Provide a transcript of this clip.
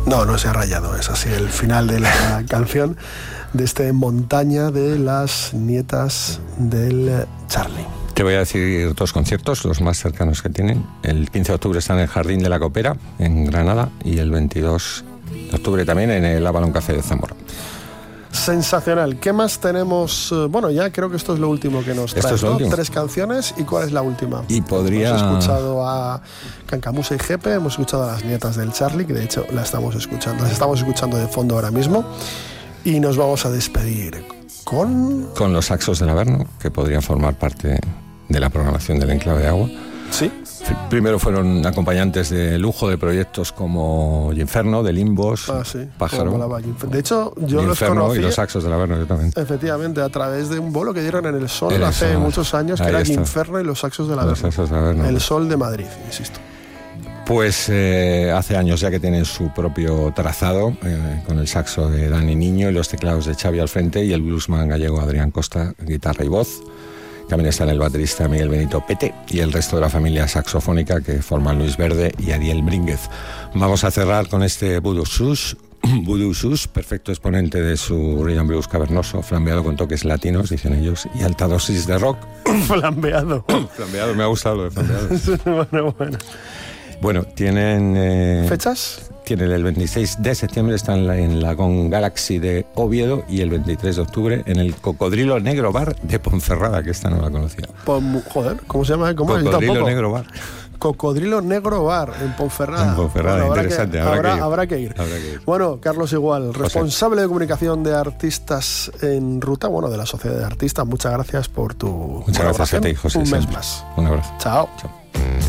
No se ha rayado, es así el final de la canción de este Montaña de las nietas del Charlie. Te voy a decir 2 conciertos, los más cercanos que tienen. El 15 de octubre está en el Jardín de la Copera, en Granada, y el 22 de octubre también en el Avalon Café de Zamora. Sensacional. ¿Qué más tenemos? Bueno, ya creo que esto es lo último que nos trae. Esto es lo último. 3 canciones. ¿Y cuál es la última? Y podría... Hemos escuchado a Cancamusa y Jepe, hemos escuchado a las nietas del Charlie, que de hecho las estamos escuchando de fondo ahora mismo. Y nos vamos a despedir con los Saxos del Averno, que podrían formar parte de la programación del Enclave de Agua. Sí. Primero fueron acompañantes de lujo de proyectos como Inferno, de Limbos, Pájaro. De hecho, yo los Inferno conocí, y los Saxos del Averno, yo también. Efectivamente, a través de un bolo que dieron en el Sol hace muchos años, que era el Inferno y los Saxos del Averno. El Sol de Madrid, insisto. Pues hace años ya que tienen su propio trazado, con el saxo de Dani Niño y los teclados de Xavi al frente, y el bluesman gallego Adrián Costa, guitarra y voz. También están el baterista Miguel Benito Pete y el resto de la familia saxofónica que forman Luis Verde y Ariel Brínguez. Vamos a cerrar con este Voodoo Sus, perfecto exponente de su rhythm blues cavernoso, flambeado con toques latinos, dicen ellos, y alta dosis de rock. Flambeado. Flambeado, me ha gustado lo de flambeado. Bueno, tienen... ¿Fechas? Tienen el 26 de septiembre, están en la Gong Galaxy de Oviedo, y el 23 de octubre en el Cocodrilo Negro Bar de Ponferrada, que esta no la conocía. Joder, ¿cómo se llama? Cocodrilo Negro Bar. Cocodrilo Negro Bar en Ponferrada. En Ponferrada, bueno, interesante. Habrá que ir. Bueno, Carlos Igual, responsable de comunicación de Artistas en Ruta, de la Sociedad de Artistas, muchas gracias por tu Muchas gracias a ti, José. Un mes más. Un abrazo. Chao. Chao.